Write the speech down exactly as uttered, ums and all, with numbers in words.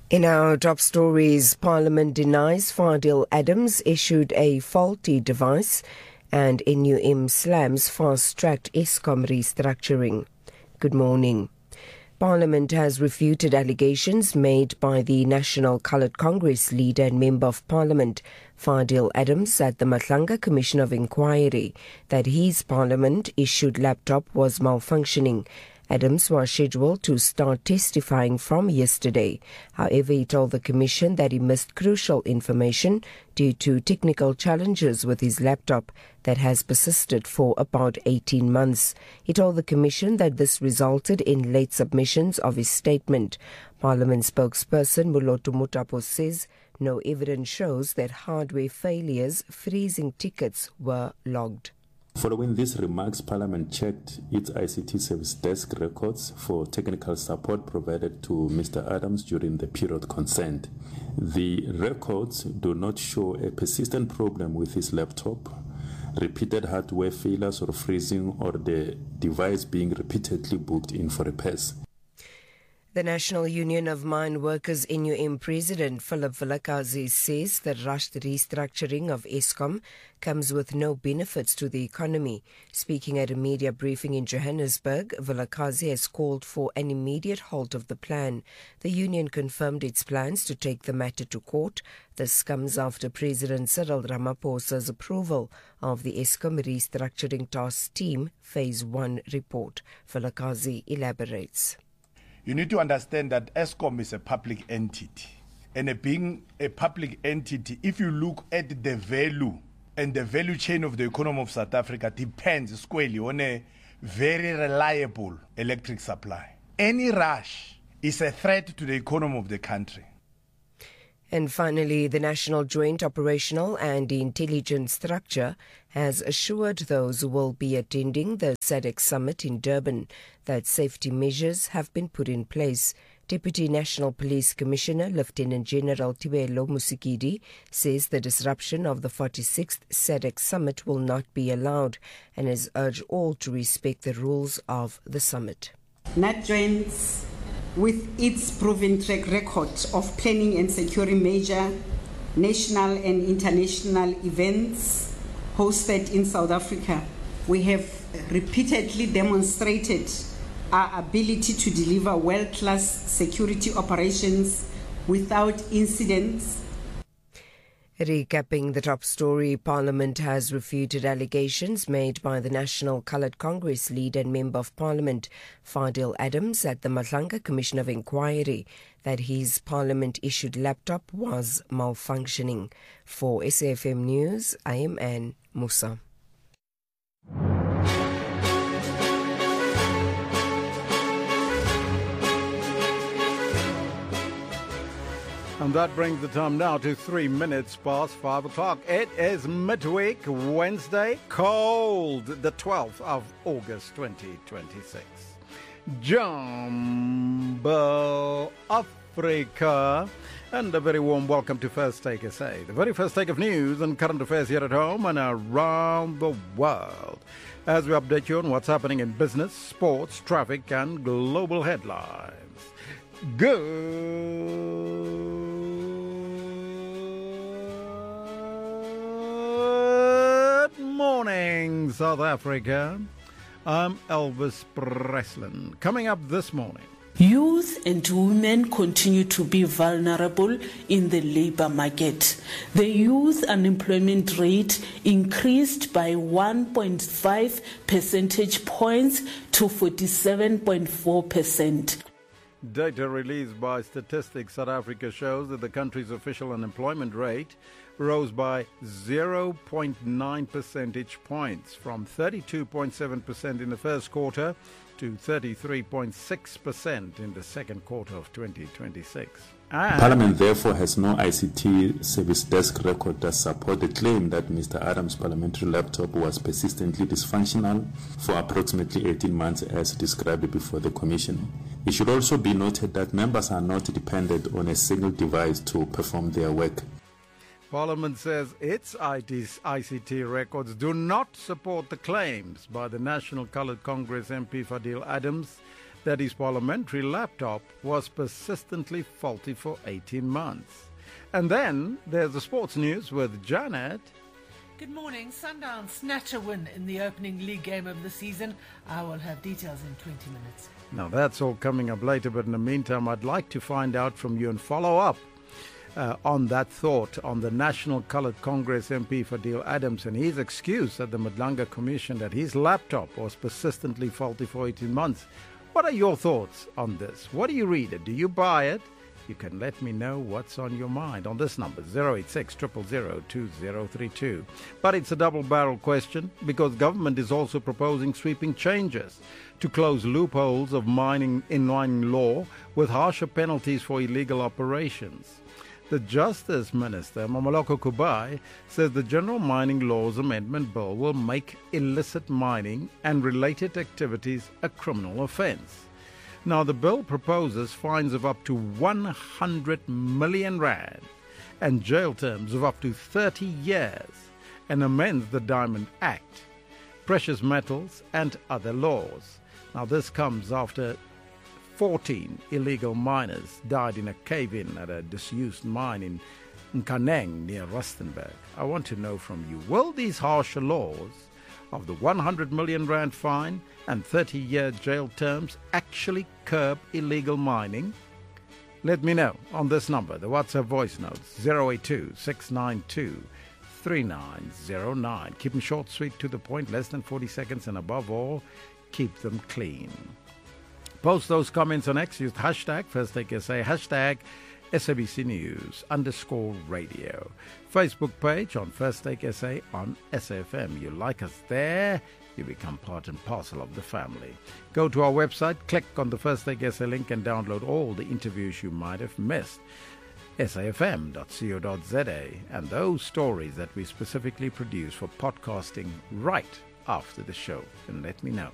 In our top stories, Parliament denies Fadil Adams issued a faulty device and N U M slams fast-tracked Eskom restructuring. Good morning. Parliament has refuted allegations made by the National Coloured Congress leader and Member of Parliament, Fadil Adams, at the Matlanga Commission of Inquiry that his Parliament-issued laptop was malfunctioning. Adams was scheduled to start testifying from yesterday. However, he told the Commission that he missed crucial information due to technical challenges with his laptop that has persisted for about eighteen months. He told the Commission that this resulted in late submissions of his statement. Parliament spokesperson Moloto Mutapo says no evidence shows that hardware failures freezing tickets were logged. Following these remarks, Parliament checked its I C T service desk records for technical support provided to Mister Adams during the period concerned. The records do not show a persistent problem with his laptop, repeated hardware failures or freezing, or the device being repeatedly booked in for repairs. The National Union of Mine Workers N U M President Philip Vilakazi says the rushed restructuring of Eskom comes with no benefits to the economy. Speaking at a media briefing in Johannesburg, Vilakazi has called for an immediate halt of the plan. The union confirmed its plans to take the matter to court. This comes after President Cyril Ramaphosa's approval of the Eskom Restructuring Task Team Phase one report. Vilakazi elaborates. You need to understand that Eskom is a public entity. And a being a public entity, if you look at the value and the value chain of the economy of South Africa, depends squarely on a very reliable electric supply. Any rush is a threat to the economy of the country. And finally, the National Joint Operational and Intelligence Structure has assured those who will be attending the S A D C summit in Durban that safety measures have been put in place. Deputy National Police Commissioner Lieutenant General Tibelo Musikidi says the disruption of the forty-sixth S A D C summit will not be allowed and has urged all to respect the rules of the summit. NatJoins, with its proven track record of planning and securing major national and international events hosted in South Africa, we have repeatedly demonstrated our ability to deliver world-class security operations without incidents. Recapping the top story, Parliament has refuted allegations made by the National Coloured Congress leader and Member of Parliament, Fadil Adams, at the Matlanga Commission of Inquiry that his Parliament-issued laptop was malfunctioning. For S A F M News, I am Anne Musa. And that brings the time now to three minutes past five o'clock. It is midweek, Wednesday, cold, the twelfth of August, twenty twenty-six. Jumbo Africa. And a very warm welcome to First Take S A, the very first take of news and current affairs here at home and around the world, as we update you on what's happening in business, sports, traffic, and global headlines. Good morning, South Africa. I'm Elvis Breslin. Coming up this morning, youth and women continue to be vulnerable in the labor market. The youth unemployment rate increased by one point five percentage points to forty-seven point four percent. Data released by Statistics South Africa shows that the country's official unemployment rate rose by zero point nine percentage points from thirty-two point seven percent in the first quarter to thirty-three point six percent in the second quarter of twenty twenty-six. And Parliament therefore has no I C T service desk record that support the claim that Mister Adams' parliamentary laptop was persistently dysfunctional for approximately eighteen months as described before the Commission. It should also be noted that members are not dependent on a single device to perform their work. Parliament says its I C T records do not support the claims by the National Coloured Congress M P Fadil Adams that his parliamentary laptop was persistently faulty for eighteen months. And then there's the sports news with Janet. Good morning. Sundown snatch a win in the opening league game of the season. I will have details in twenty minutes. Now that's all coming up later, but in the meantime I'd like to find out from you and follow up uh, on that thought on the National Coloured Congress M P Fadil Adams and his excuse at the Madlanga Commission that his laptop was persistently faulty for eighteen months. What are your thoughts on this? What do you read it? Do you buy it? You can let me know what's on your mind on this number, zero eight six, zero zero zero, two zero three two. But it's a double-barrel question because government is also proposing sweeping changes to close loopholes of mining in mining law with harsher penalties for illegal operations. The Justice Minister, Mameloko Kubai, says the General Mining Laws Amendment Bill will make illicit mining and related activities a criminal offence. Now, the bill proposes fines of up to one hundred million rand and jail terms of up to thirty years and amends the Diamond Act, precious metals and other laws. Now, this comes after fourteen illegal miners died in a cave-in at a disused mine in Nkaneng near Rustenburg. I want to know from you, will these harsher laws of the one hundred million rand fine and thirty year jail terms actually curb illegal mining? Let me know on this number, the WhatsApp voice notes, zero eight two, six nine two, three nine zero nine. Keep them short, sweet, to the point, less than forty seconds, and above all, keep them clean. Post those comments on X, use hashtag First Take S A, hashtag S A B C News underscore radio. Facebook page on First Take S A on S A F M. You like us there, you become part and parcel of the family. Go to our website, click on the First Take S A link and download all the interviews you might have missed. S A F M dot co dot z a, and those stories that we specifically produce for podcasting right after the show. And let me know.